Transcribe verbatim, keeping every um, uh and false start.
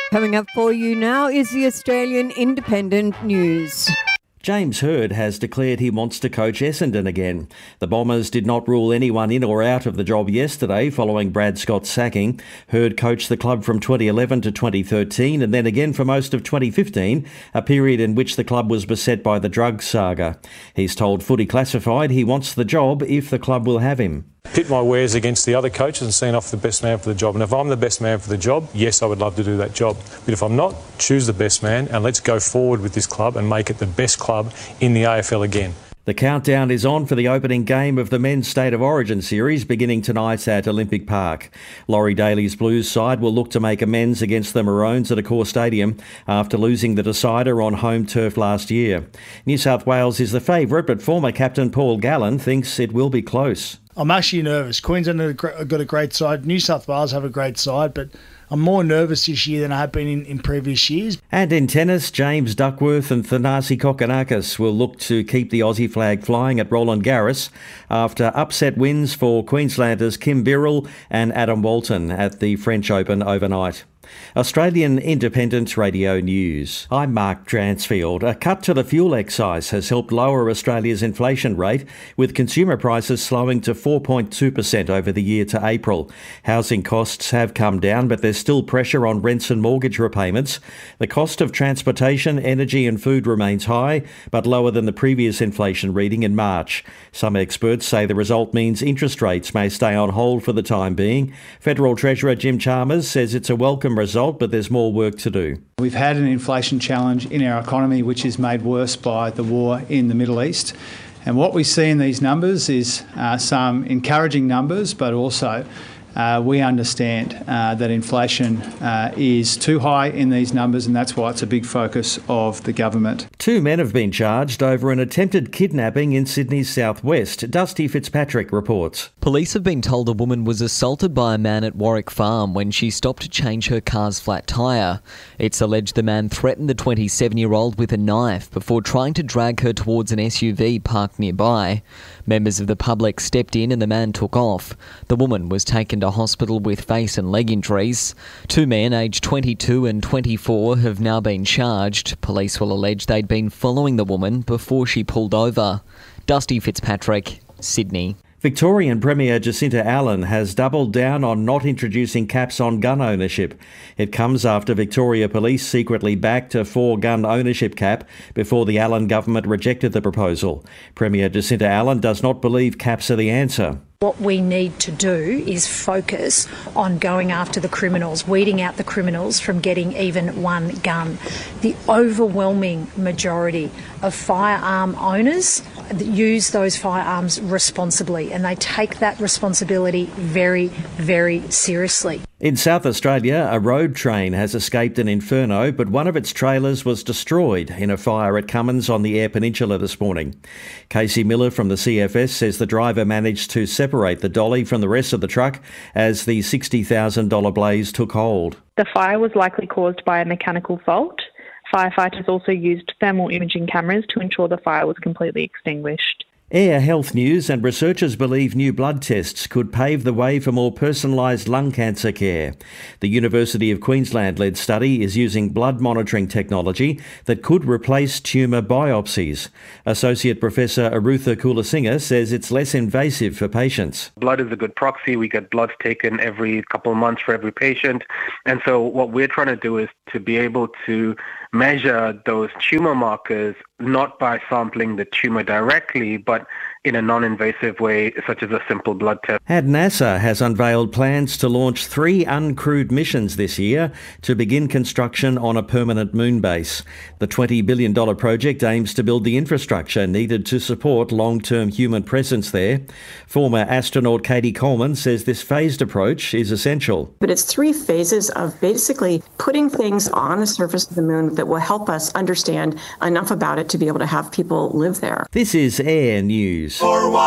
Coming up for you now is the Australian Independent News. James Hird has declared he wants to coach Essendon again. The Bombers did not rule anyone in or out of the job yesterday following Brad Scott's sacking. Hird coached the club from twenty eleven to twenty thirteen and then again for most of twenty fifteen, a period in which the club was beset by the drugs saga. He's told Footy Classified he wants the job if the club will have him. Pit my wares against the other coaches and seen off the best man for the job. And if I'm the best man for the job, yes, I would love to do that job. But if I'm not, choose the best man and let's go forward with this club and make it the best club in the A F L again. The countdown is on for the opening game of the Men's State of Origin series beginning tonight at Olympic Park. Laurie Daly's Blues side will look to make amends against the Maroons at Accor Stadium after losing the decider on home turf last year. New South Wales is the favourite, but former captain Paul Gallen thinks it will be close. I'm actually nervous. Queensland have got a great side. New South Wales have a great side, but I'm more nervous this year than I have been in, in previous years. And in tennis, James Duckworth and Thanasi Kokkinakis will look to keep the Aussie flag flying at Roland Garros after upset wins for Queenslanders Kim Birrell and Adam Walton at the French Open overnight. Australian Independent Radio News. I'm Mark Dransfield. A cut to the fuel excise has helped lower Australia's inflation rate, with consumer prices slowing to four point two percent over the year to April. Housing costs have come down, but there's still pressure on rents and mortgage repayments. The cost of transportation, energy and food remains high, but lower than the previous inflation reading in March. Some experts say the result means interest rates may stay on hold for the time being. Federal Treasurer Jim Chalmers says it's a welcome result, but there's more work to do. We've had an inflation challenge in our economy, which is made worse by the war in the Middle East. And what we see in these numbers is uh, some encouraging numbers, but also uh, we understand uh, that inflation uh, is too high in these numbers, and that's why it's a big focus of the government. Two men have been charged over an attempted kidnapping in Sydney's southwest. Dusty Fitzpatrick reports. Police have been told a woman was assaulted by a man at Warwick Farm when she stopped to change her car's flat tyre. It's alleged the man threatened the twenty-seven-year-old with a knife before trying to drag her towards an S U V parked nearby. Members of the public stepped in and the man took off. The woman was taken to hospital with face and leg injuries. Two men aged twenty-two and twenty-four have now been charged. Police will allege they'd been following the woman before she pulled over. Dusty Fitzpatrick, Sydney. Victorian Premier Jacinta Allen has doubled down on not introducing caps on gun ownership. It comes after Victoria Police secretly backed a four-gun ownership cap before the Allen government rejected the proposal. Premier Jacinta Allen does not believe caps are the answer. What we need to do is focus on going after the criminals, weeding out the criminals from getting even one gun. The overwhelming majority of firearm owners use those firearms responsibly, and they take that responsibility very, very seriously. In South Australia, a road train has escaped an inferno, but one of its trailers was destroyed in a fire at Cummins on the Eyre Peninsula this morning. Casey Miller from the C F S says the driver managed to separate the dolly from the rest of the truck as the sixty thousand dollars blaze took hold. The fire was likely caused by a mechanical fault. Firefighters also used thermal imaging cameras to ensure the fire was completely extinguished. Air Health News, and researchers believe new blood tests could pave the way for more personalised lung cancer care. The University of Queensland-led study is using blood monitoring technology that could replace tumour biopsies. Associate Professor Arutha Kulasinghe says it's less invasive for patients. Blood is a good proxy. We get bloods taken every couple of months for every patient. And so what we're trying to do is to be able to measure those tumour markers not by sampling the tumour directly, but in a non-invasive way, such as a simple blood test. And NASA has unveiled plans to launch three uncrewed missions this year to begin construction on a permanent moon base. The twenty billion dollars project aims to build the infrastructure needed to support long-term human presence there. Former astronaut Katie Coleman says this phased approach is essential. But it's three phases of basically putting things on the surface of the moon that will help us understand enough about it to be able to have people live there. This is Air News.